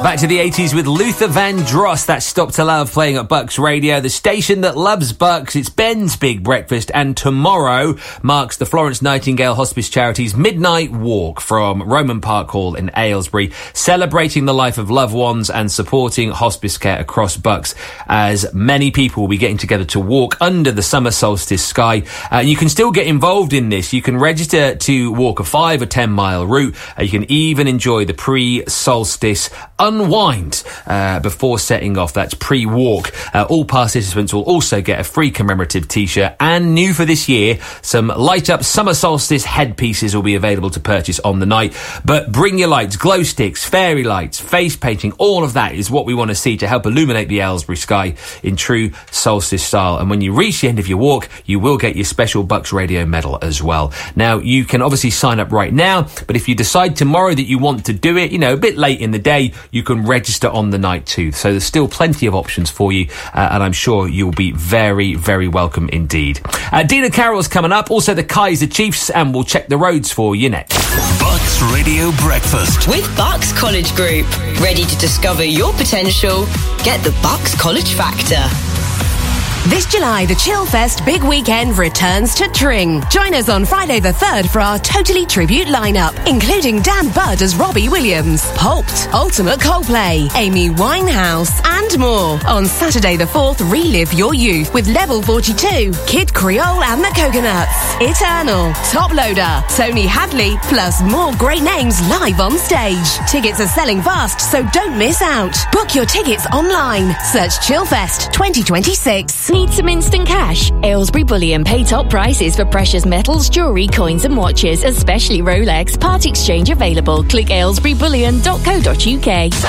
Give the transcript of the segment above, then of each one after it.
Back to the 80s with Luther Vandross. That's Stop to Love playing at Bucks Radio, the station that loves Bucks. It's Ben's Big Breakfast, and tomorrow marks the Florence Nightingale Hospice Charity's Midnight Walk from Roman Park Hall in Aylesbury, celebrating the life of loved ones and supporting hospice care across Bucks, as many people will be getting together to walk under the summer solstice sky. You can still get involved in this. You can register to walk a 5 or 10 mile route. You can even enjoy the pre-solstice unwind before setting off. That's pre-walk. All participants will also get a free commemorative t-shirt, and new for this year, some light-up summer solstice headpieces will be available to purchase on the night. But bring your lights, glow sticks, fairy lights, face painting, all of that is what we want to see to help illuminate the Aylesbury sky in true solstice style. And when you reach the end of your walk, you will get your special Bucks Radio medal as well. Now, you can obviously sign up right now, but if you decide tomorrow that you want to do it, you know, a bit late in the day, you can register on the night too. So there's still plenty of options for you, and I'm sure you'll be very, very welcome indeed. Dina Carroll's coming up, also the Kaiser Chiefs, and we'll check the roads for you next. Bucks Radio Breakfast with Bucks College Group. Ready to discover your potential? Get the Bucks College Factor. This July, the Chillfest Big Weekend returns to Tring. Join us on Friday the 3rd for our Totally Tribute lineup, including Dan Budd as Robbie Williams, Holt, Ultimate Coldplay, Amy Winehouse, and more. On Saturday the 4th, relive your youth with Level 42, Kid Creole and the Coconuts, Eternal, Top Loader, Tony Hadley, plus more great names live on stage. Tickets are selling fast, so don't miss out. Book your tickets online. Search Chillfest 2026. Need some instant cash? Aylesbury Bullion pay top prices for precious metals, jewellery, coins and watches, especially Rolex. Part exchange available. Click aylesburyBullion.co.uk.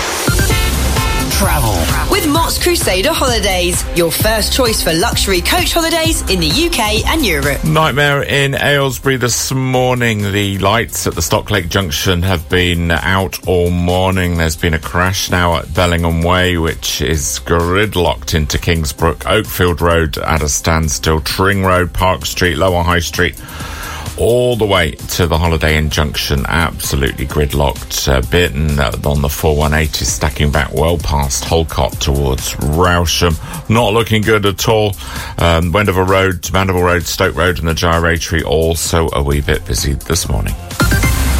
Travel with Mott's Crusader Holidays, your first choice for luxury coach holidays in the UK and Europe. Nightmare in Aylesbury this morning. The lights at the Stocklake Junction have been out all morning. There's been a crash now at Bellingham Way, which is gridlocked into Kingsbrook. Oakfield Road at a standstill. Tring Road, Park Street, Lower High Street, all the way to the Holiday Inn Junction, absolutely gridlocked. Burton on the 418 is stacking back well past Holcott towards Rousham. Not looking good at all. Wendover Road, Mandeville Road, Stoke Road and the Gyratory also a wee bit busy this morning.